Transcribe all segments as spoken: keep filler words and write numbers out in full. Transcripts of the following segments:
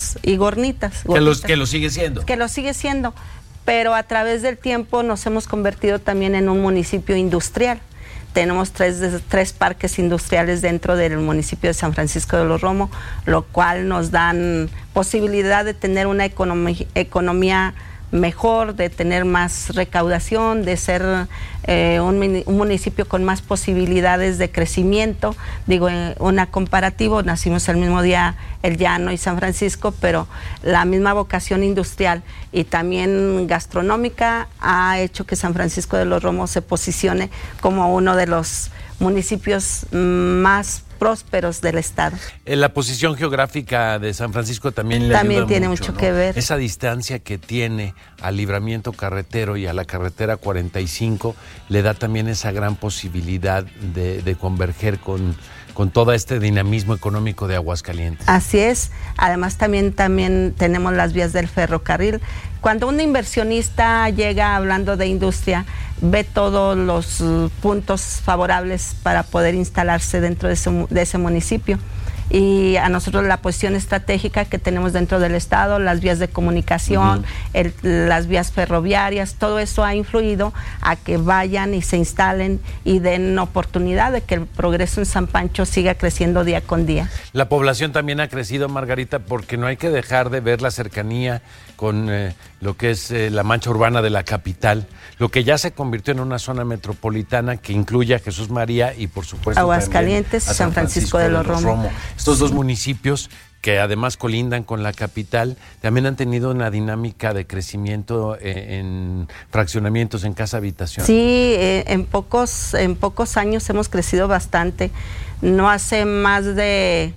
gorditas y gornitas. gorditas que, los, que lo sigue siendo. Que lo sigue siendo, pero a través del tiempo nos hemos convertido también en un municipio industrial. Tenemos tres, tres parques industriales dentro del municipio de San Francisco de los Romos, lo cual nos dan posibilidad de tener una economía, economía mejor, de tener más recaudación, de ser eh, un, un municipio con más posibilidades de crecimiento. Digo, en una comparativo, nacimos el mismo día El Llano y San Francisco, pero la misma vocación industrial y también gastronómica ha hecho que San Francisco de los Romos se posicione como uno de los municipios más prósperos del estado. La posición geográfica de San Francisco también le también ayuda tiene mucho, mucho ¿no? que ver. Esa distancia que tiene al libramiento carretero y a la carretera cuarenta y cinco le da también esa gran posibilidad de, de converger con, con todo este dinamismo económico de Aguascalientes. Así es. Además también, también tenemos las vías del ferrocarril. Cuando un inversionista llega hablando de industria, ve todos los uh, puntos favorables para poder instalarse dentro de ese, de ese municipio. Y a nosotros la posición estratégica que tenemos dentro del estado, las vías de comunicación, uh-huh. el, las vías ferroviarias, todo eso ha influido a que vayan y se instalen y den oportunidad de que el progreso en San Pancho siga creciendo día con día. La población también ha crecido, Margarita, porque no hay que dejar de ver la cercanía con eh, lo que es eh, la mancha urbana de la capital, lo que ya se convirtió en una zona metropolitana que incluye a Jesús María y por supuesto Aguascalientes y San Francisco, Francisco de los Romos. Romo. Estos dos municipios que además colindan con la capital, también han tenido una dinámica de crecimiento eh, en fraccionamientos, en casa habitación. Sí, eh, en pocos, en pocos años hemos crecido bastante. No hace más de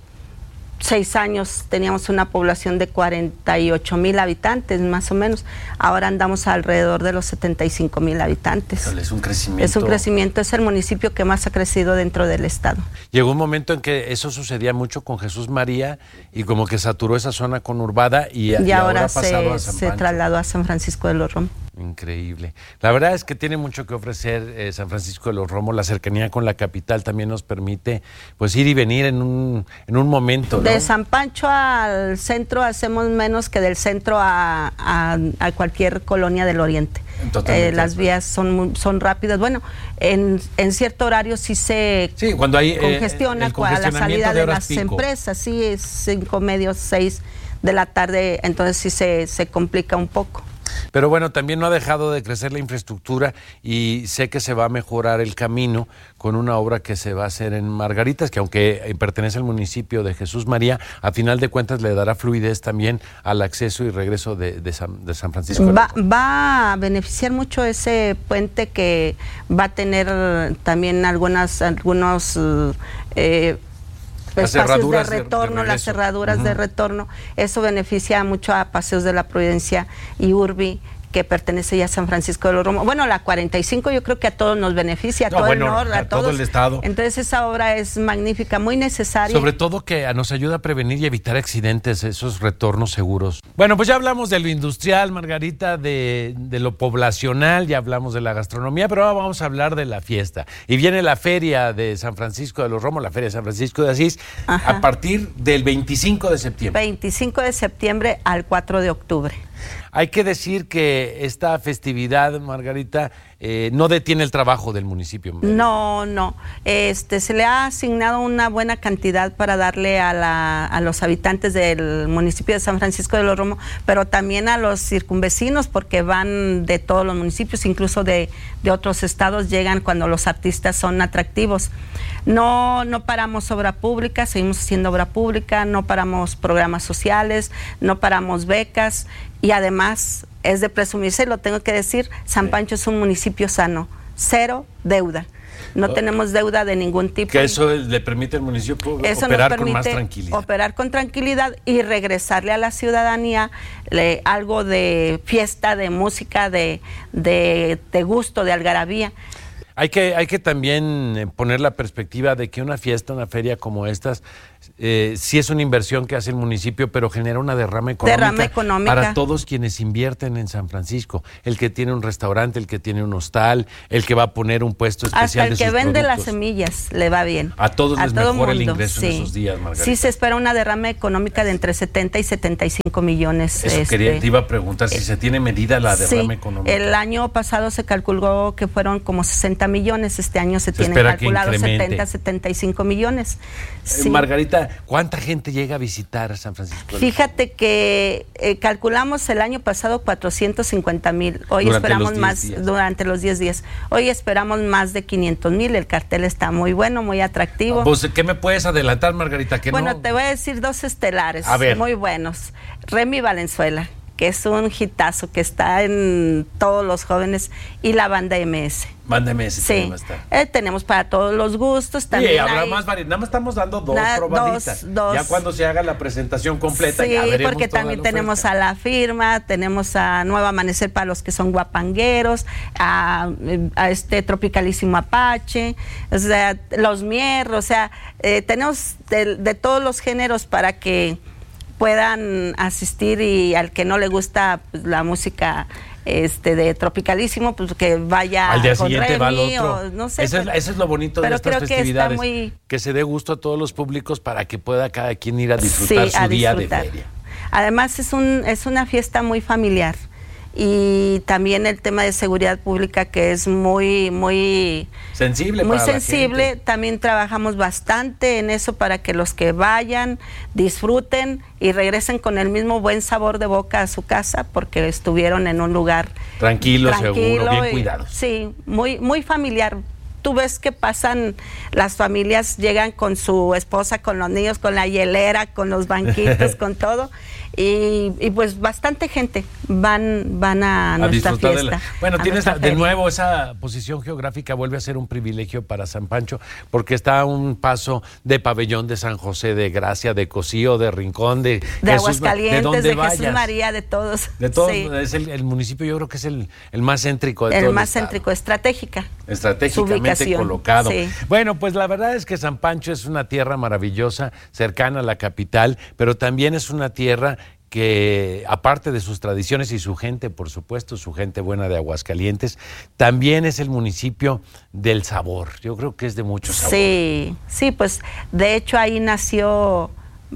seis años teníamos una población de cuarenta y ocho mil habitantes, más o menos. Ahora andamos alrededor de los setenta y cinco mil habitantes. Es un crecimiento. Es un crecimiento, es el municipio que más ha crecido dentro del estado. Llegó un momento en que eso sucedía mucho con Jesús María y como que saturó esa zona conurbada y, y, y ahora, ahora se, a San se trasladó a San Francisco de los Romos. Increíble. La verdad es que tiene mucho que ofrecer eh, San Francisco de los Romos. La cercanía con la capital también nos permite pues ir y venir en un, en un momento, ¿no? De San Pancho al centro hacemos menos que del centro a, a, a cualquier colonia del oriente. Eh, las vías son, son rápidas. Bueno, en, en cierto horario sí se sí, cuando hay, congestiona eh, a la salida de, de las pico. empresas. Sí, es cinco, medio, seis de la tarde, entonces sí se, se complica un poco. Pero bueno, también no ha dejado de crecer la infraestructura y sé que se va a mejorar el camino con una obra que se va a hacer en Margaritas, que aunque pertenece al municipio de Jesús María, a final de cuentas le dará fluidez también al acceso y regreso de, de, San, de San Francisco. Va, va a beneficiar mucho ese puente que va a tener también algunas, algunos... Eh, espacios de retorno, de las cerraduras uh-huh. de retorno. Eso beneficia mucho a Paseos de la Providencia y Urbi, que pertenece ya a San Francisco de los Romos. Bueno, la cuarenta y cinco yo creo que a todos nos beneficia, a no, todo bueno, el norte, a, a todos. todo el estado. Entonces esa obra es magnífica, muy necesaria. Sobre todo que nos ayuda a prevenir y evitar accidentes, esos retornos seguros. Bueno, pues ya hablamos de lo industrial, Margarita, de, de lo poblacional, ya hablamos de la gastronomía, pero ahora vamos a hablar de la fiesta. Y viene la feria de San Francisco de los Romos, la feria de San Francisco de Asís, Ajá. a partir del veinticinco de septiembre. veinticinco de septiembre al cuatro de octubre. Hay que decir que esta festividad, Margarita, eh, no detiene el trabajo del municipio. No, no. Este, se le ha asignado una buena cantidad para darle a, la, a los habitantes del municipio de San Francisco de los Romos, pero también a los circunvecinos, porque van de todos los municipios, incluso de, de otros estados, llegan cuando los artistas son atractivos. No, no paramos obra pública, seguimos haciendo obra pública, no paramos programas sociales, no paramos becas. Y además, es de presumirse, lo tengo que decir, San Pancho es un municipio sano, cero deuda. No oh. tenemos deuda de ningún tipo. Que eso le permite al municipio eso operar nos permite con más tranquilidad. Operar con tranquilidad y regresarle a la ciudadanía le, algo de fiesta, de música, de, de, de gusto, de algarabía. Hay que, hay que también poner la perspectiva de que una fiesta, una feria como estas, eh, sí es una inversión que hace el municipio, pero genera una derrama económica, derrama económica para todos quienes invierten en San Francisco. El que tiene un restaurante, el que tiene un hostal, el que va a poner un puesto especial hasta el de que sus vende productos. las semillas le va bien. A todos a les todo mejora mundo, el ingreso sí. en esos días, Margarita. Sí, se espera una derrama económica de entre setenta y setenta y cinco millones. Eso este, quería, te iba a preguntar si eh, se tiene medida la derrama sí, económica. El año pasado se calculó que fueron como sesenta millones, este año se, se tienen calculado setenta, setenta y cinco millones. Sí. Eh, Margarita, ¿cuánta gente llega a visitar San Francisco? Fíjate que eh, calculamos el año pasado cuatrocientos cincuenta mil, hoy durante esperamos más días. durante los diez días, hoy esperamos más de quinientos mil, el cartel está muy bueno, muy atractivo. Pues, ¿qué me puedes adelantar, Margarita? Que bueno, no... te voy a decir dos estelares a ver. muy buenos. Remy Valenzuela, que es un hitazo que está en todos los jóvenes, y la banda M S. Banda M S sí. va a estar. Eh, tenemos para todos los gustos también. Sí, habrá hay... más variedad. Nada más estamos dando dos Na, probaditas. Dos, dos. Ya cuando se haga la presentación completa, sí, ya veremos porque toda también la tenemos oferta. a La Firma, tenemos a Nuevo Amanecer para los que son guapangueros, a, a este Tropicalísimo Apache, o sea, Los Mierros, o sea, eh, tenemos de, de todos los géneros para que puedan asistir, y al que no le gusta pues, la música este de Tropicalísimo, pues que vaya al día con siguiente Remy, va al otro. o, no sé, eso, pero, es, eso es lo bonito de pero estas creo festividades, que, está muy... que se dé gusto a todos los públicos para que pueda cada quien ir a disfrutar sí, su a día disfrutar. de feria. Además es un es una fiesta muy familiar, y también el tema de seguridad pública, que es muy muy sensible muy para sensible. La gente. También trabajamos bastante en eso para que los que vayan disfruten y regresen con el mismo buen sabor de boca a su casa, porque estuvieron en un lugar tranquilo, tranquilo seguro, bien y, cuidados. Sí, muy muy familiar. Tú ves que pasan, las familias llegan con su esposa, con los niños, con la hielera, con los banquitos, con todo, y, y pues bastante gente van van a, a nuestra fiesta. De la... Bueno, tienes de feria. nuevo esa posición geográfica, vuelve a ser un privilegio para San Pancho, porque está a un paso de Pabellón, de San José de Gracia, de Cocío, de Rincón, de, de Jesús, Aguascalientes, de, de vayas. Jesús María, de todos. De todos, sí. Es el, el municipio, yo creo que es el, el más céntrico de el todo el más estado. céntrico, estratégica. Estratégicamente colocado. Sí. Bueno, pues la verdad es que San Pancho es una tierra maravillosa, cercana a la capital, pero también es una tierra que, aparte de sus tradiciones y su gente, por supuesto, su gente buena de Aguascalientes, también es el municipio del sabor. Yo creo que es de mucho sabor. Sí, sí, pues de hecho ahí nació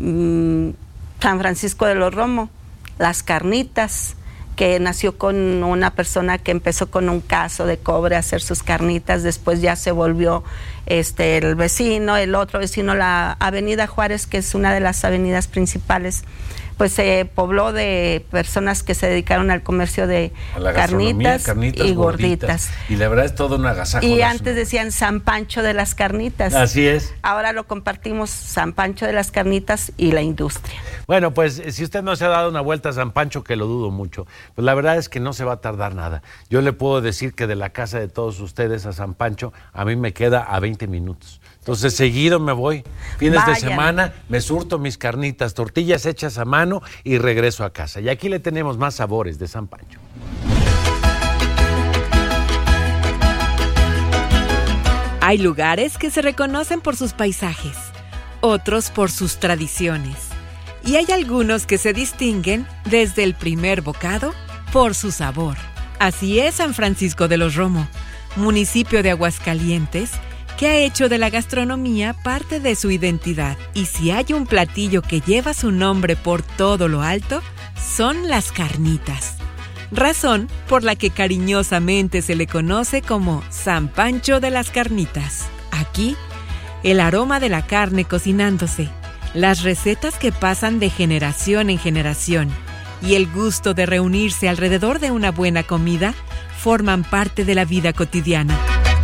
mmm, San Francisco de los Romo, las carnitas, que nació con una persona que empezó con un caso de cobre a hacer sus carnitas, después ya se volvió este el vecino, el otro vecino, la Avenida Juárez, que es una de las avenidas principales, pues se pobló de personas que se dedicaron al comercio de carnitas, carnitas y gorditas. gorditas. Y la verdad es todo un agasajo. Y antes decían San Pancho de las Carnitas. Así es. Ahora lo compartimos, San Pancho de las Carnitas y la industria. Bueno, pues si usted no se ha dado una vuelta a San Pancho, que lo dudo mucho, pues la verdad es que no se va a tardar nada. Yo le puedo decir que de la casa de todos ustedes a San Pancho, a mí me queda a veinte minutos. Entonces, seguido me voy, fines Vayan. de semana, me surto mis carnitas, tortillas hechas a mano y regreso a casa. Y aquí le tenemos más sabores de San Pancho. Hay lugares que se reconocen por sus paisajes, otros por sus tradiciones. Y hay algunos que se distinguen desde el primer bocado por su sabor. Así es San Francisco de los Romo, municipio de Aguascalientes, que ha hecho de la gastronomía parte de su identidad. Y si hay un platillo que lleva su nombre por todo lo alto, son las carnitas. Razón por la que cariñosamente se le conoce como San Pancho de las Carnitas. Aquí, el aroma de la carne cocinándose, las recetas que pasan de generación en generación y el gusto de reunirse alrededor de una buena comida forman parte de la vida cotidiana.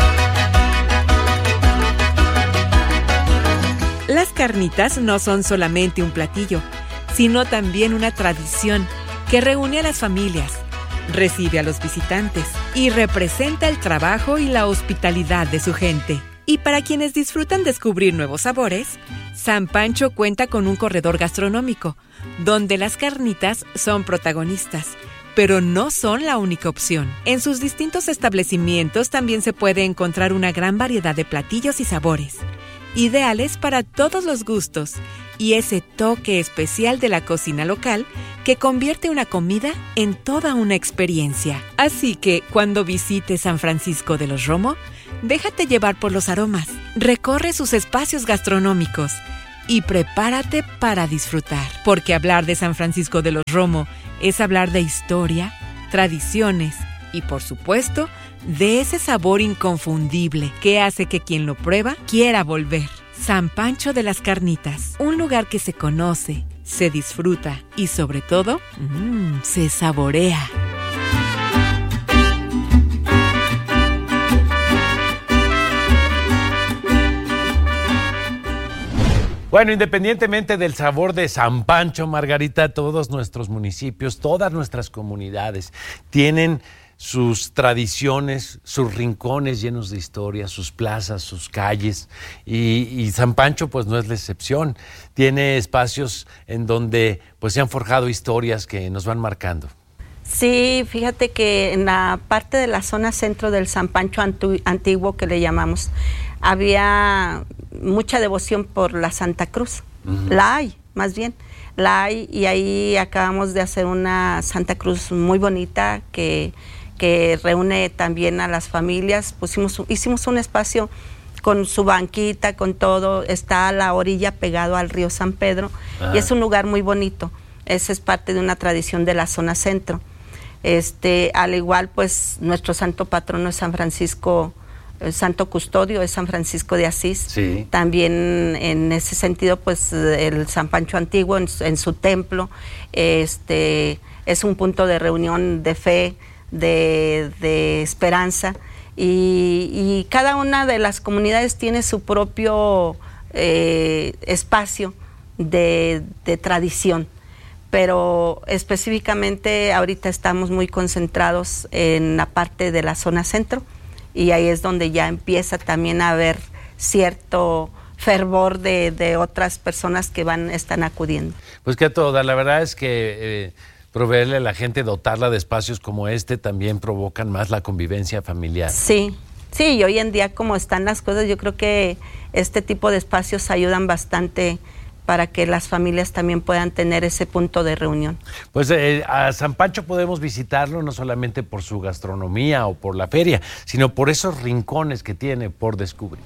Las carnitas no son solamente un platillo, sino también una tradición que reúne a las familias, recibe a los visitantes y representa el trabajo y la hospitalidad de su gente. Y para quienes disfrutan descubrir nuevos sabores, San Pancho cuenta con un corredor gastronómico, donde las carnitas son protagonistas, pero no son la única opción. En sus distintos establecimientos también se puede encontrar una gran variedad de platillos y sabores, ideales para todos los gustos y ese toque especial de la cocina local que convierte una comida en toda una experiencia. Así que, cuando visites San Francisco de los Romo, déjate llevar por los aromas, recorre sus espacios gastronómicos y prepárate para disfrutar. Porque hablar de San Francisco de los Romo es hablar de historia, tradiciones y, por supuesto, de ese sabor inconfundible que hace que quien lo prueba quiera volver. San Pancho de las Carnitas, un lugar que se conoce, se disfruta y, sobre todo, mmm, se saborea. Bueno, independientemente del sabor de San Pancho, Margarita, todos nuestros municipios, todas nuestras comunidades tienen sus tradiciones, sus rincones llenos de historia, sus plazas, sus calles, y, y San Pancho pues no es la excepción. Tiene espacios en donde pues se han forjado historias que nos van marcando. Sí, fíjate que en la parte de la zona centro del San Pancho antu- antiguo, que le llamamos, había mucha devoción por la Santa Cruz. Uh-huh. La hay, más bien. La hay, y ahí acabamos de hacer una Santa Cruz muy bonita que, que reúne también a las familias. Pusimos, hicimos un espacio con su banquita, con todo. Está a la orilla pegado al río San Pedro. Uh-huh. Y es un lugar muy bonito. Esa es parte de una tradición de la zona centro. Este, al igual, pues, nuestro santo patrono es San Francisco, el santo custodio es San Francisco de Asís. Sí. También en ese sentido, pues, el San Pancho Antiguo en, en su templo, este, es un punto de reunión de fe, de, de esperanza, y, y cada una de las comunidades tiene su propio eh, espacio de, de tradición. Pero específicamente ahorita estamos muy concentrados en la parte de la zona centro, y ahí es donde ya empieza también a haber cierto fervor de, de otras personas que van, están acudiendo. Pues que a toda, la verdad es que eh, proveerle a la gente, dotarla de espacios como este, también provocan más la convivencia familiar. Sí, sí, y hoy en día como están las cosas, yo creo que este tipo de espacios ayudan bastante para que las familias también puedan tener ese punto de reunión. Pues eh, a San Pancho podemos visitarlo no solamente por su gastronomía o por la feria, sino por esos rincones que tiene por descubrir.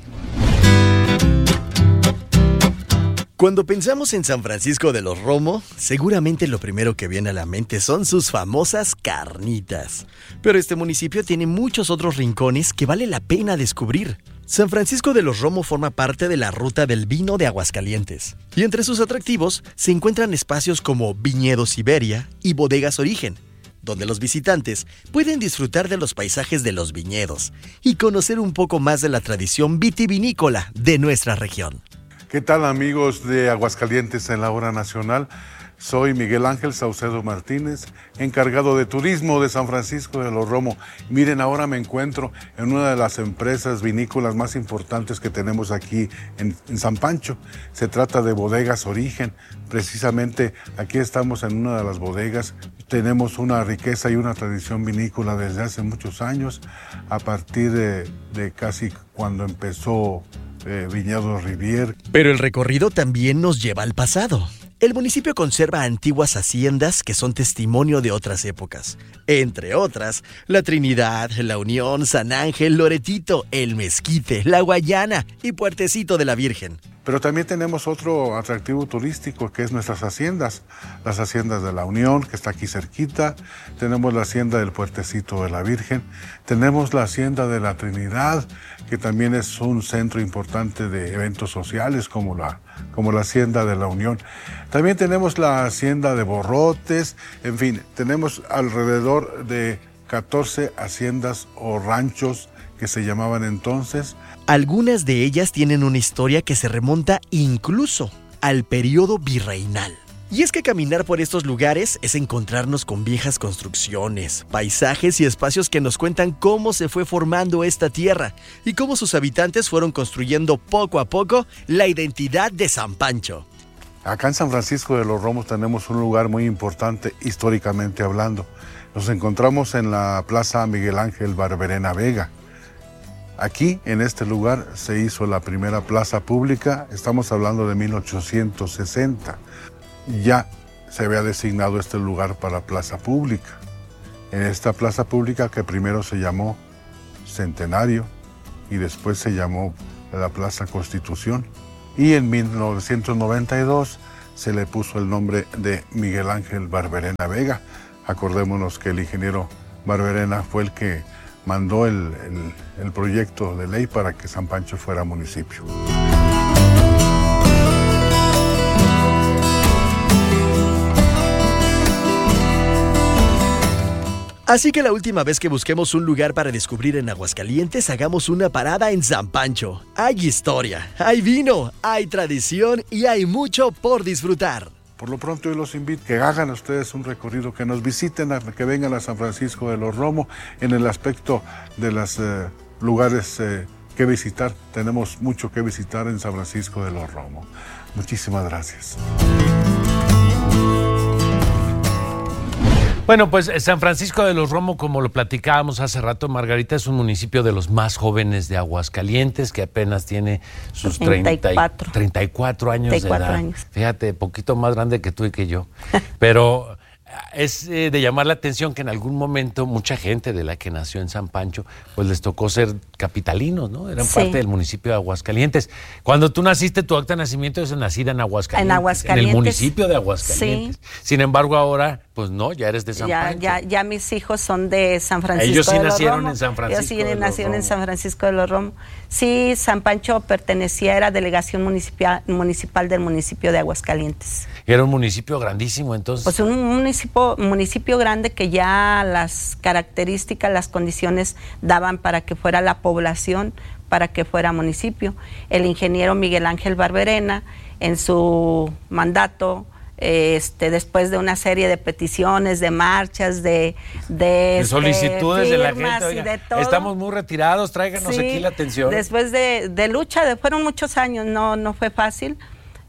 Cuando pensamos en San Francisco de los Romo, seguramente lo primero que viene a la mente son sus famosas carnitas. Pero este municipio tiene muchos otros rincones que vale la pena descubrir. San Francisco de los Romo forma parte de la Ruta del Vino de Aguascalientes, y entre sus atractivos se encuentran espacios como Viñedos Iberia y Bodegas Origen, donde los visitantes pueden disfrutar de los paisajes de los viñedos y conocer un poco más de la tradición vitivinícola de nuestra región. ¿Qué tal, amigos de Aguascalientes en la Hora Nacional? Soy Miguel Ángel Saucedo Martínez, encargado de turismo de San Francisco de los Romo. Miren, ahora me encuentro en una de las empresas vinícolas más importantes que tenemos aquí en, en San Pancho. Se trata de Bodegas Origen. Precisamente aquí estamos en una de las bodegas. Tenemos una riqueza y una tradición vinícola desde hace muchos años, a partir de, de casi cuando empezó eh, Viñedos Rivier. Pero el recorrido también nos lleva al pasado. El municipio conserva antiguas haciendas que son testimonio de otras épocas. Entre otras, La Trinidad, La Unión, San Ángel, Loretito, El Mezquite, La Guayana y Puertecito de la Virgen. Pero también tenemos otro atractivo turístico, que es nuestras haciendas. Las haciendas de La Unión, que está aquí cerquita. Tenemos la hacienda del Puertecito de la Virgen. Tenemos la hacienda de La Trinidad, que también es un centro importante de eventos sociales, como la, como la hacienda de La Unión. También tenemos la hacienda de Borrotes. En fin, tenemos alrededor de catorce haciendas o ranchos que se llamaban entonces. Algunas de ellas tienen una historia que se remonta incluso al periodo virreinal. Y es que caminar por estos lugares es encontrarnos con viejas construcciones, paisajes y espacios que nos cuentan cómo se fue formando esta tierra y cómo sus habitantes fueron construyendo poco a poco la identidad de San Pancho. Acá en San Francisco de los Romos tenemos un lugar muy importante históricamente hablando. Nos encontramos en la Plaza Miguel Ángel Barberena Vega. Aquí, en este lugar, se hizo la primera plaza pública, estamos hablando de mil ochocientos sesenta. Ya se había designado este lugar para plaza pública. En esta plaza pública, que primero se llamó Centenario y después se llamó la Plaza Constitución, y en mil novecientos noventa y dos se le puso el nombre de Miguel Ángel Barberena Vega. Acordémonos que el ingeniero Barberena fue el que mandó el, el, el proyecto de ley para que San Pancho fuera municipio. Así que la última vez que busquemos un lugar para descubrir en Aguascalientes, hagamos una parada en San Pancho. Hay historia, hay vino, hay tradición y hay mucho por disfrutar. Por lo pronto yo los invito a que hagan ustedes un recorrido, que nos visiten, a, que vengan a San Francisco de los Romo. En el aspecto de los eh, lugares eh, que visitar, tenemos mucho que visitar en San Francisco de los Romo. Muchísimas gracias. Bueno, pues San Francisco de los Romo, como lo platicábamos hace rato, Margarita, es un municipio de los más jóvenes de Aguascalientes, que apenas tiene sus treinta y cuatro, treinta y cuatro años treinta y cuatro de edad. Años. Fíjate, poquito más grande que tú y que yo. Pero es eh, de llamar la atención que en algún momento mucha gente de la que nació en San Pancho, pues les tocó ser capitalinos, ¿no? Eran sí. parte del municipio de Aguascalientes. Cuando tú naciste, tu acta de nacimiento es nacida en Aguascalientes. En Aguascalientes. En el municipio de Aguascalientes. Sí. Sin embargo, ahora, pues no, ya eres de San ya, Pancho. Ya, ya mis hijos son de San Francisco Ellos sí de los nacieron Romo. en San Francisco Ellos sí de los nacieron Romo. en San Francisco de los Romo. Sí, San Pancho pertenecía, era delegación municipal, municipal del municipio de Aguascalientes. Era un municipio grandísimo, entonces. Pues un municipio, municipio grande que ya las características, las condiciones daban para que fuera la población, para que fuera municipio. El ingeniero Miguel Ángel Barberena, en su mandato, este, después de una serie de peticiones, de marchas, de, de, de solicitudes este, de la gente, oiga, de todo, estamos muy retirados, tráiganos sí, aquí la atención. Después de, de lucha, de, fueron muchos años, no, no fue fácil.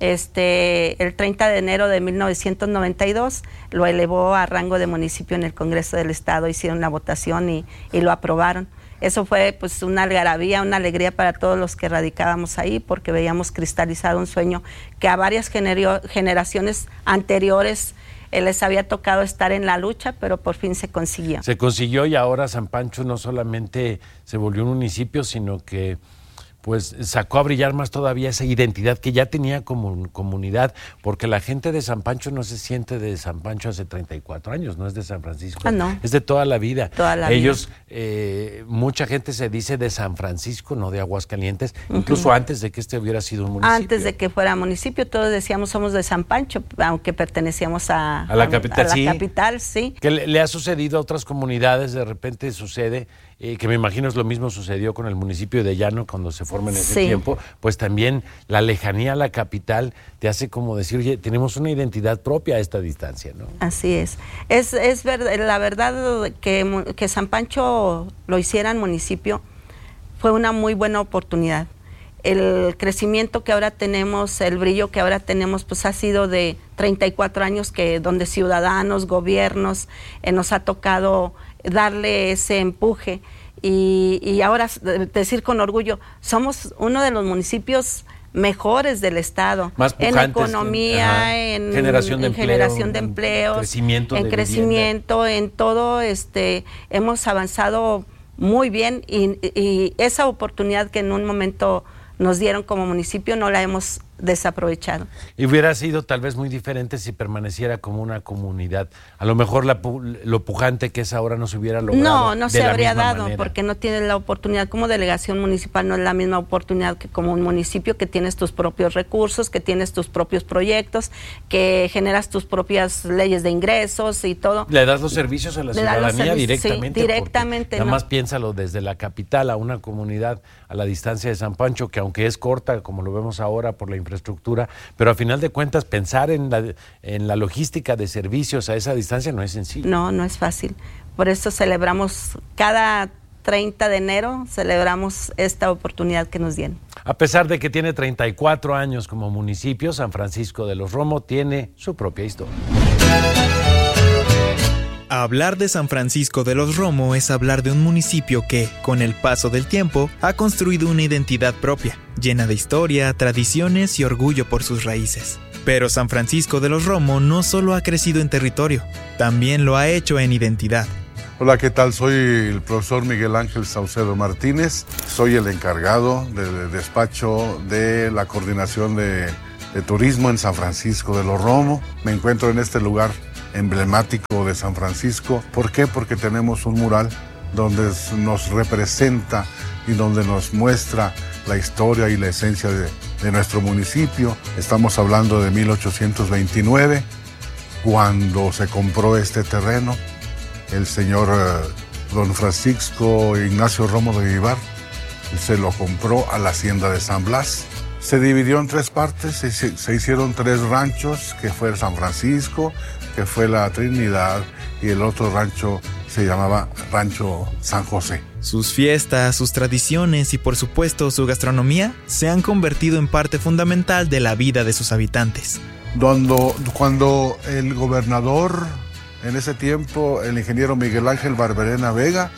Este, el treinta de enero de mil novecientos noventa y dos lo elevó a rango de municipio en el Congreso del Estado, hicieron la votación y, y lo aprobaron. Eso fue pues una algarabía, una alegría para todos los que radicábamos ahí, porque veíamos cristalizado un sueño que a varias gener- generaciones anteriores eh, les había tocado estar en la lucha, pero por fin se consiguió. Se consiguió y ahora San Pancho no solamente se volvió un municipio, sino que pues sacó a brillar más todavía esa identidad que ya tenía como comunidad, porque la gente de San Pancho no se siente de San Pancho hace treinta y cuatro años, no es de San Francisco, ah, no. es de toda la vida. Toda la Ellos, vida. Eh, mucha gente se dice de San Francisco, no de Aguascalientes, uh-huh. incluso antes de que este hubiera sido un municipio. Antes de que fuera municipio, todos decíamos somos de San Pancho, aunque pertenecíamos a, a la capital, a, a la sí. capital, sí. Que le, le ha sucedido a otras comunidades, de repente sucede, eh, que me imagino es lo mismo sucedió con el municipio de Llano cuando se forma en ese sí. tiempo, pues también la lejanía a la capital te hace como decir, oye, tenemos una identidad propia a esta distancia, ¿no? Así es. Es, es ver, la verdad que, que San Pancho lo hiciera en municipio fue una muy buena oportunidad. El crecimiento que ahora tenemos, el brillo que ahora tenemos, pues ha sido de treinta y cuatro años que donde ciudadanos, gobiernos, eh, nos ha tocado darle ese empuje y, y ahora decir con orgullo, somos uno de los municipios mejores del estado, más en economía, que, en generación de, en empleo, generación de empleos, en crecimiento, en, de crecimiento en todo, este, hemos avanzado muy bien y, y esa oportunidad que en un momento nos dieron como municipio no la hemos desaprovechado. Y hubiera sido tal vez muy diferente si permaneciera como una comunidad. A lo mejor la, lo pujante que es ahora no se hubiera logrado. No, no de se la habría misma dado, manera. porque no tienes la oportunidad. Como delegación municipal no es la misma oportunidad que como un municipio, que tienes tus propios recursos, que tienes tus propios proyectos, que generas tus propias leyes de ingresos y todo. Le das los servicios a la Le ciudadanía directamente. Sí, directamente. Nada no. más piénsalo desde la capital a una comunidad a la distancia de San Pancho, que aunque es corta, como lo vemos ahora por la infraestructura, pero a final de cuentas pensar en la, en la logística de servicios a esa distancia no es sencillo. No, no es fácil. Por eso celebramos cada treinta de enero, celebramos esta oportunidad que nos dieron. A pesar de que tiene treinta y cuatro años como municipio, San Francisco de los Romo tiene su propia historia. Hablar de San Francisco de los Romo es hablar de un municipio que, con el paso del tiempo, ha construido una identidad propia, llena de historia, tradiciones y orgullo por sus raíces. Pero San Francisco de los Romo no solo ha crecido en territorio, también lo ha hecho en identidad. Hola, ¿qué tal? Soy el profesor Miguel Ángel Saucedo Martínez. Soy el encargado del despacho de la coordinación de, de turismo en San Francisco de los Romo. Me encuentro en este lugar emblemático de San Francisco. ¿Por qué? Porque tenemos un mural donde nos representa y donde nos muestra la historia y la esencia de, de nuestro municipio. Estamos hablando de mil ochocientos veintinueve, cuando se compró este terreno. El señor uh, don Francisco Ignacio Romo de Vivar se lo compró a la hacienda de San Blas. Se dividió en tres partes, se, se hicieron tres ranchos, que fue San Francisco, que fue la Trinidad, y el otro rancho se llamaba Rancho San José. Sus fiestas, sus tradiciones y por supuesto su gastronomía se han convertido en parte fundamental de la vida de sus habitantes. Cuando, cuando el gobernador, en ese tiempo, el ingeniero Miguel Ángel Barberena Vega,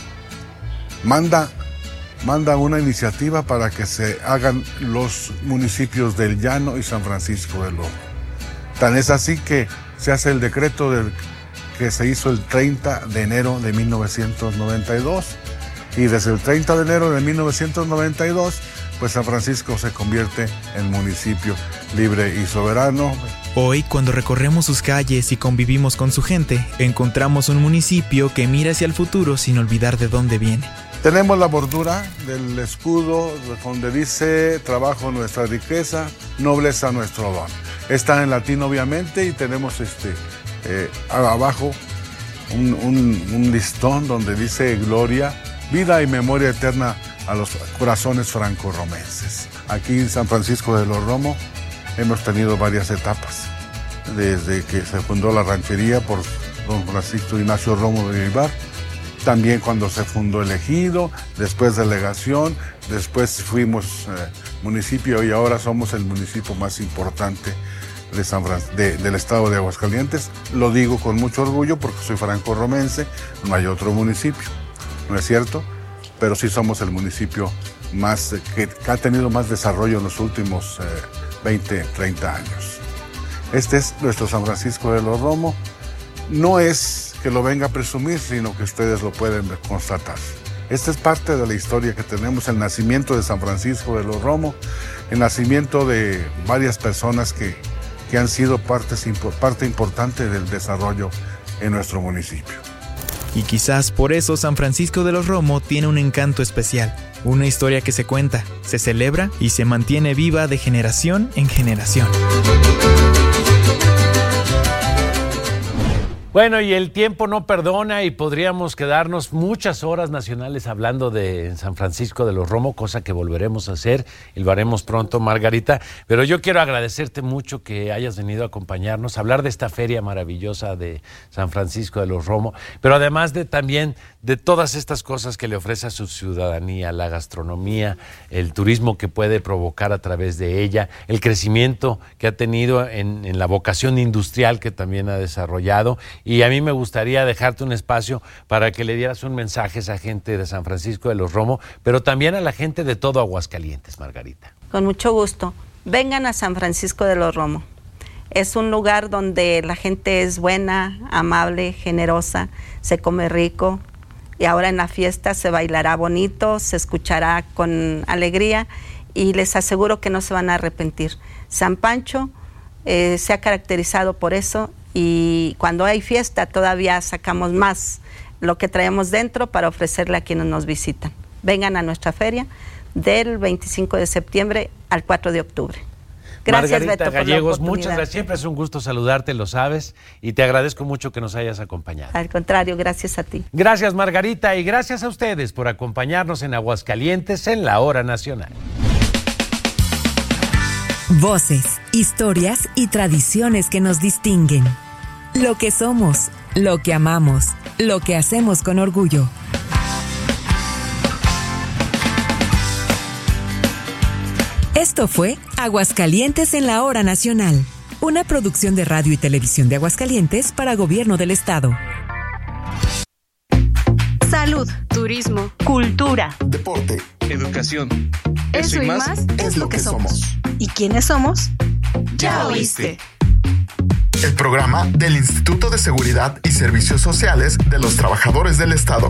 manda, manda una iniciativa para que se hagan los municipios del Llano y San Francisco del Romo. Tan es así que se hace el decreto del, que se hizo el treinta de enero de mil novecientos noventa y dos, y desde el treinta de enero de mil novecientos noventa y dos, pues San Francisco se convierte en municipio libre y soberano. Hoy, cuando recorremos sus calles y convivimos con su gente, encontramos un municipio que mira hacia el futuro sin olvidar de dónde viene. Tenemos la bordura del escudo donde dice: trabajo nuestra riqueza, nobleza nuestro don. Está en latín, obviamente, y tenemos este eh, abajo un, un, un listón donde dice: gloria, vida y memoria eterna a los corazones franco-romenses. Aquí en San Francisco de los Romo hemos tenido varias etapas, desde que se fundó la ranchería por don Francisco Ignacio Romo de Vivar, también cuando se fundó el ejido, después delegación, después fuimos eh, municipio, y ahora somos el municipio más importante de San Fran- de, del estado de Aguascalientes. Lo digo con mucho orgullo porque soy franco-romense, no hay otro municipio, ¿no es cierto? Pero sí somos el municipio más, que, que ha tenido más desarrollo en los últimos eh, veinte, treinta años. Este es nuestro San Francisco de los Romo. No es que lo venga a presumir, sino que ustedes lo pueden constatar. Esta es parte de la historia que tenemos, el nacimiento de San Francisco de los Romo, el nacimiento de varias personas que, que han sido partes, parte importante del desarrollo en nuestro municipio. Y quizás por eso San Francisco de los Romo tiene un encanto especial, una historia que se cuenta, se celebra y se mantiene viva de generación en generación. Bueno, y el tiempo no perdona y podríamos quedarnos muchas horas nacionales hablando de San Francisco de los Romo, cosa que volveremos a hacer y lo haremos pronto, Margarita. Pero yo quiero agradecerte mucho que hayas venido a acompañarnos, a hablar de esta feria maravillosa de San Francisco de los Romo, pero además de también de todas estas cosas que le ofrece a su ciudadanía, la gastronomía, el turismo que puede provocar a través de ella, el crecimiento que ha tenido en, en la vocación industrial que también ha desarrollado. Y a mí me gustaría dejarte un espacio para que le dieras un mensaje a esa gente de San Francisco de los Romo, pero también a la gente de todo Aguascalientes, Margarita. Con mucho gusto. Vengan a San Francisco de los Romo. Es un lugar donde la gente es buena, amable, generosa, se come rico, y ahora en la fiesta se bailará bonito, se escuchará con alegría, y les aseguro que no se van a arrepentir. San Pancho eh, se ha caracterizado por eso, y cuando hay fiesta todavía sacamos más lo que traemos dentro para ofrecerle a quienes nos visitan. Vengan a nuestra feria del veinticinco de septiembre al cuatro de octubre. Gracias, Margarita Beto, Gallegos, por la muchas gracias. Siempre es un gusto saludarte, lo sabes, y te agradezco mucho que nos hayas acompañado. Al contrario, gracias a ti. Gracias, Margarita, y gracias a ustedes por acompañarnos en Aguascalientes en la Hora Nacional. Voces, historias y tradiciones que nos distinguen. Lo que somos, lo que amamos, lo que hacemos con orgullo. Esto fue Aguascalientes en la Hora Nacional, una producción de Radio y Televisión de Aguascalientes para Gobierno del Estado. Salud, turismo, cultura, deporte, educación. Eso, Eso y más, más es lo que somos. ¿Y quiénes somos? Ya oíste. El programa del Instituto de Seguridad y Servicios Sociales de los Trabajadores del Estado.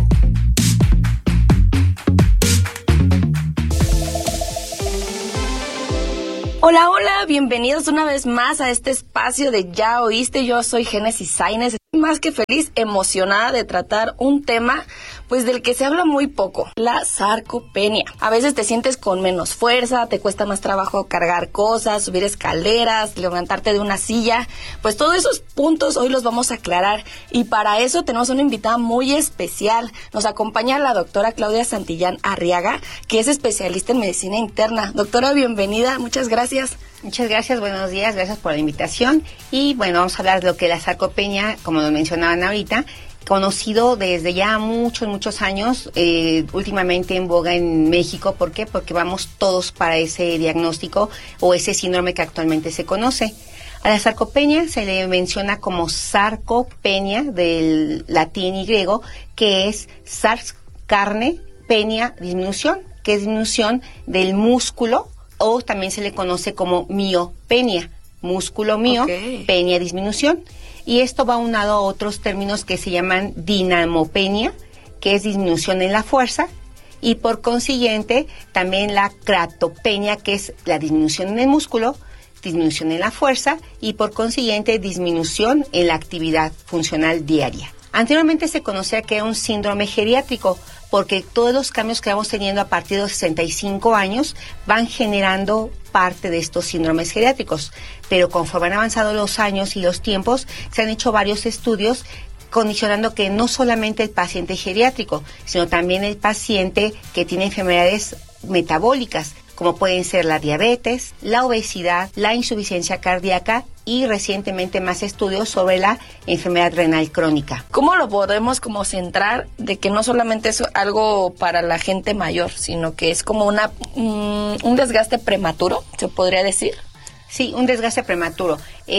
Hola, hola, bienvenidos una vez más a este espacio de Ya Oíste. Yo soy Génesis Sainz, más que feliz, emocionada de tratar un tema pues del que se habla muy poco, la sarcopenia. A veces te sientes con menos fuerza, te cuesta más trabajo cargar cosas, subir escaleras, levantarte de una silla. Pues todos esos puntos hoy los vamos a aclarar y para eso tenemos una invitada muy especial. Nos acompaña la doctora Claudia Santillán Arriaga, que es especialista en medicina interna. Doctora, bienvenida, muchas gracias. Muchas gracias, buenos días, gracias por la invitación. Y bueno, vamos a hablar de lo que es la sarcopenia, como lo mencionaban ahorita, conocido desde ya muchos, muchos años, eh, últimamente en boga en México. ¿Por qué? Porque vamos todos para ese diagnóstico o ese síndrome que actualmente se conoce. A la sarcopenia se le menciona como sarcopenia, del latín y griego, que es sars, carne, penia, disminución, que es disminución del músculo, o también se le conoce como miopenia, músculo mío, okay. Penia, disminución. Y esto va aunado a otros términos que se llaman dinamopenia, que es disminución en la fuerza, y por consiguiente también la cratopenia, que es la disminución en el músculo, disminución en la fuerza, y por consiguiente disminución en la actividad funcional diaria. Anteriormente se conocía que era un síndrome geriátrico, porque todos los cambios que vamos teniendo a partir de los sesenta y cinco años van generando parte de estos síndromes geriátricos. Pero conforme han avanzado los años y los tiempos, se han hecho varios estudios condicionando que no solamente el paciente geriátrico, sino también el paciente que tiene enfermedades metabólicas, como pueden ser la diabetes, la obesidad, la insuficiencia cardíaca y recientemente más estudios sobre la enfermedad renal crónica. ¿Cómo lo podemos como centrar de que no solamente es algo para la gente mayor, sino que es como una um, un desgaste prematuro, se podría decir? Sí, un desgaste prematuro.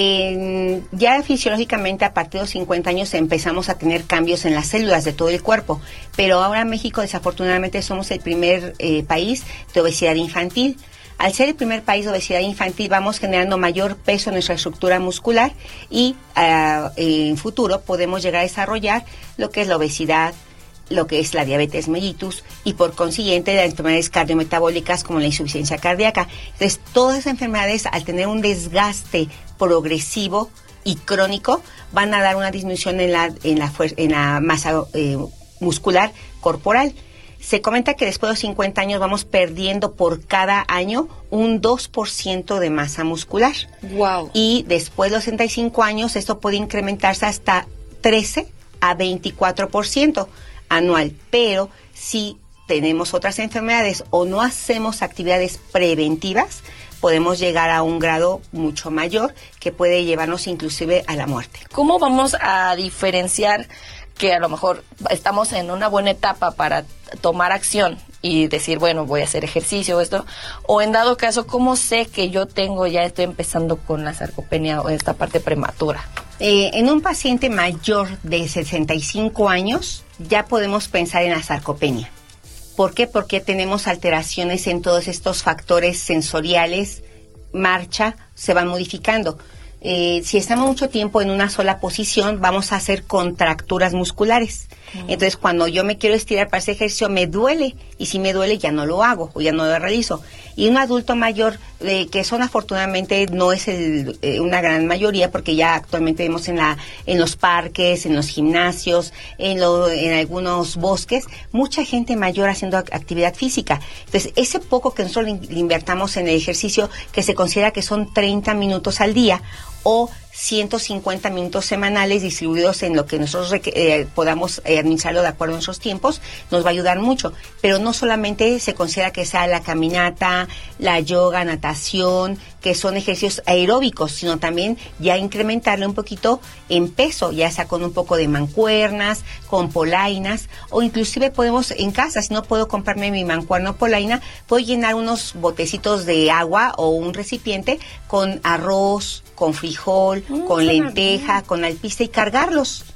Eh, ya fisiológicamente a partir de los cincuenta años empezamos a tener cambios en las células de todo el cuerpo, pero ahora en México desafortunadamente somos el primer eh, país de obesidad infantil. Al ser el primer país de obesidad infantil vamos generando mayor peso en nuestra estructura muscular y uh, en futuro podemos llegar a desarrollar lo que es la obesidad, lo que es la diabetes mellitus y por consiguiente las enfermedades cardiometabólicas como la insuficiencia cardíaca. Entonces, todas esas enfermedades al tener un desgaste progresivo y crónico van a dar una disminución en la en la, en la masa eh, muscular corporal. Se comenta que después de los cincuenta años vamos perdiendo por cada año un dos por ciento de masa muscular. Wow. Y después de los sesenta y cinco años esto puede incrementarse hasta trece a veinticuatro por ciento anual, pero si tenemos otras enfermedades o no hacemos actividades preventivas, podemos llegar a un grado mucho mayor que puede llevarnos inclusive a la muerte. ¿Cómo vamos a diferenciar que a lo mejor estamos en una buena etapa para tomar acción y decir, bueno, voy a hacer ejercicio o esto, o en dado caso, cómo sé que yo tengo, ya estoy empezando con la sarcopenia o esta parte prematura? Eh, en un paciente mayor de sesenta y cinco años ya podemos pensar en la sarcopenia. ¿Por qué? Porque tenemos alteraciones en todos estos factores sensoriales, marcha, se van modificando. Eh, si estamos mucho tiempo en una sola posición, vamos a hacer contracturas musculares. Uh-huh. Entonces, cuando yo me quiero estirar para ese ejercicio, me duele. Y si me duele, ya no lo hago o ya no lo realizo. Y un adulto mayor, eh, que son afortunadamente no es el, eh, una gran mayoría, porque ya actualmente vemos en la en los parques, en los gimnasios, en, lo, en algunos bosques, mucha gente mayor haciendo actividad física. Entonces, ese poco que nosotros le invertamos en el ejercicio, que se considera que son treinta minutos al día, o ciento cincuenta minutos semanales distribuidos en lo que nosotros eh, podamos eh, administrarlo de acuerdo a nuestros tiempos, nos va a ayudar mucho. Pero no solamente se considera que sea la caminata, la yoga, natación, que son ejercicios aeróbicos, sino también ya incrementarle un poquito en peso, ya sea con un poco de mancuernas, con polainas, o inclusive podemos en casa, si no puedo comprarme mi mancuerna o polaina, puedo llenar unos botecitos de agua o un recipiente con arroz, con frijol, mm, con lenteja, con alpiste y cargarlos.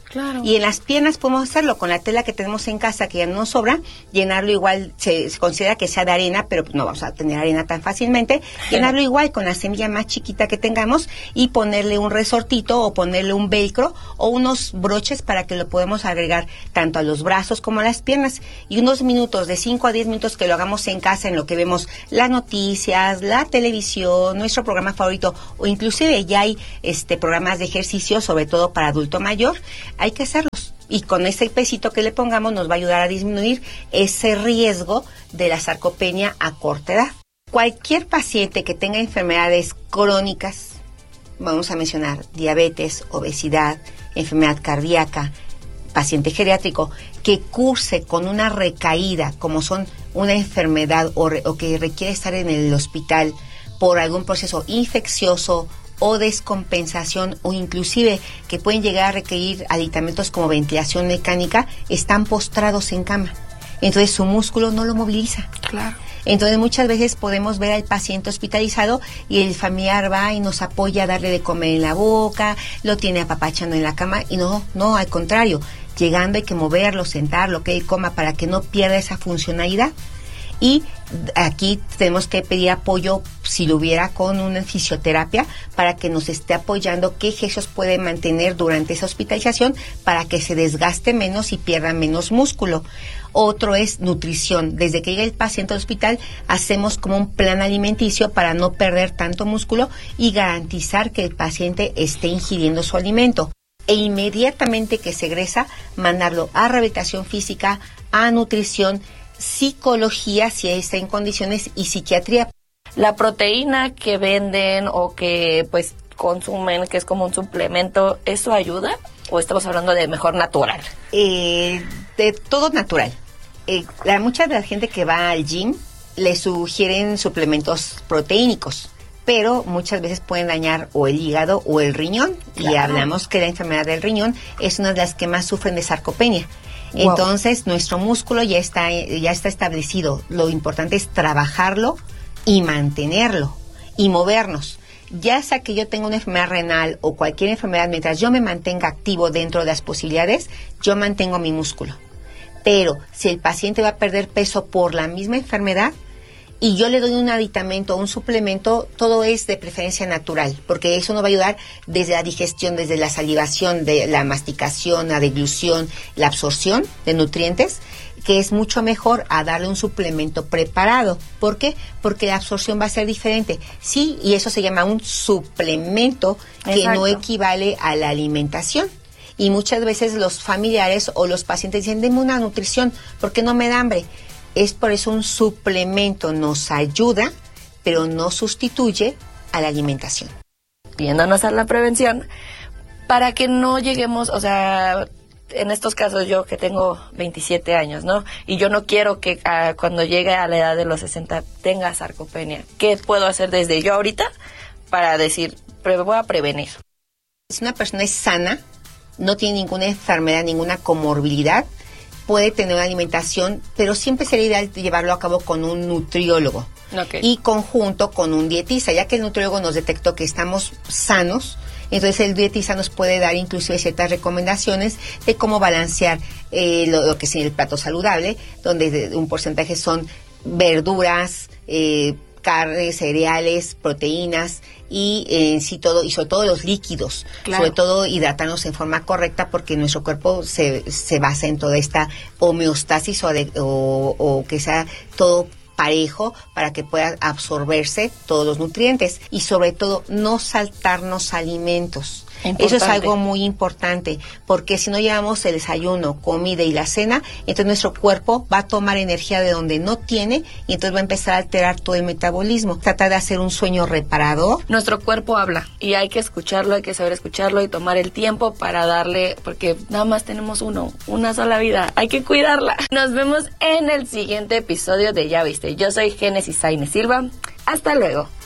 Claro. Y en las piernas podemos hacerlo con la tela que tenemos en casa, que ya no nos sobra, llenarlo igual, se, se considera que sea de arena, pero no vamos a tener arena tan fácilmente, llenarlo igual con la semilla más chiquita que tengamos y ponerle un resortito o ponerle un velcro o unos broches para que lo podamos agregar tanto a los brazos como a las piernas. Y unos minutos, de cinco a diez minutos que lo hagamos en casa, en lo que vemos las noticias, la televisión, nuestro programa favorito, o inclusive ya hay este programas de ejercicio, sobre todo para adulto mayor, hay que hacerlos. Y con ese pesito que le pongamos nos va a ayudar a disminuir ese riesgo de la sarcopenia a corta edad. Cualquier paciente que tenga enfermedades crónicas, vamos a mencionar diabetes, obesidad, enfermedad cardíaca, paciente geriátrico, que curse con una recaída, como son una enfermedad o, re, o que requiere estar en el hospital por algún proceso infeccioso o descompensación, o inclusive que pueden llegar a requerir aditamentos como ventilación mecánica, están postrados en cama. Entonces su músculo no lo moviliza. Claro. Entonces muchas veces podemos ver al paciente hospitalizado y el familiar va y nos apoya a darle de comer en la boca, lo tiene apapachando en la cama, y no, no, al contrario, llegando hay que moverlo, sentarlo, que él coma para que no pierda esa funcionalidad. Y aquí tenemos que pedir apoyo, si lo hubiera, con una fisioterapia para que nos esté apoyando qué ejercicios puede mantener durante esa hospitalización para que se desgaste menos y pierda menos músculo. Otro es nutrición. Desde que llega el paciente al hospital, hacemos como un plan alimenticio para no perder tanto músculo y garantizar que el paciente esté ingiriendo su alimento. E inmediatamente que se egresa, mandarlo a rehabilitación física, a nutrición, psicología, si está en condiciones, y psiquiatría. La proteína que venden o que pues consumen, que es como un suplemento, ¿eso ayuda? ¿O estamos hablando de mejor natural? Eh, de todo natural. Eh, la, mucha de la gente que va al gym le sugieren suplementos proteínicos, pero muchas veces pueden dañar o el hígado o el riñón. Claro. Y hablamos que la enfermedad del riñón es una de las que más sufren de sarcopenia. Wow. Entonces nuestro músculo ya está, ya está establecido. Lo importante es trabajarlo y mantenerlo y movernos. Ya sea que yo tenga una enfermedad renal o cualquier enfermedad, mientras yo me mantenga activo dentro de las posibilidades, yo mantengo mi músculo. Pero si el paciente va a perder peso por la misma enfermedad y yo le doy un aditamento o un suplemento, todo es de preferencia natural, porque eso nos va a ayudar desde la digestión, desde la salivación, de la masticación, la deglución, la absorción de nutrientes, que es mucho mejor a darle un suplemento preparado. ¿Por qué? Porque la absorción va a ser diferente. Sí, y eso se llama un suplemento que Exacto. no equivale a la alimentación. Y muchas veces los familiares o los pacientes dicen, deme una nutrición, porque no me da hambre. Es por eso un suplemento nos ayuda, pero no sustituye a la alimentación. Viéndonos a la prevención, para que no lleguemos, o sea, en estos casos yo que tengo veintisiete años, ¿no? Y yo no quiero que uh, cuando llegue a la edad de los sesenta tenga sarcopenia. ¿Qué puedo hacer desde yo ahorita para decir, pre- voy a prevenir? Si una persona es sana, no tiene ninguna enfermedad, ninguna comorbilidad, puede tener una alimentación, pero siempre sería ideal llevarlo a cabo con un nutriólogo. Okay. Y conjunto con un dietista, ya que el nutriólogo nos detectó que estamos sanos, entonces el dietista nos puede dar inclusive ciertas recomendaciones de cómo balancear eh, lo, lo que es el plato saludable, donde de, un porcentaje son verduras, eh, carnes, cereales, proteínas y en sí todo, y sobre todo los líquidos, claro. Sobre todo hidratarnos en forma correcta, porque nuestro cuerpo se, se basa en toda esta homeostasis o, de, o, o que sea todo parejo para que pueda absorberse todos los nutrientes, y sobre todo no saltarnos alimentos. Importante. Eso es algo muy importante, porque si no llevamos el desayuno, comida y la cena, entonces nuestro cuerpo va a tomar energía de donde no tiene y entonces va a empezar a alterar todo el metabolismo. Trata de hacer un sueño reparador. Nuestro cuerpo habla y hay que escucharlo, hay que saber escucharlo y tomar el tiempo para darle, porque nada más tenemos uno, una sola vida, hay que cuidarla. Nos vemos en el siguiente episodio de Ya Viste. Yo soy Génesis Sainz Silva. Hasta luego.